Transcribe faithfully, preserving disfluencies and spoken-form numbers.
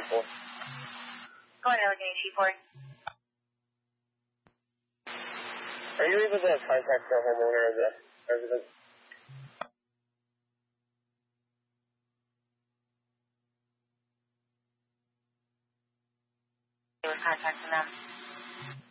four. Go ahead, Allegheny T four. Are you able to contact the homeowner or the resident? They were contacting them.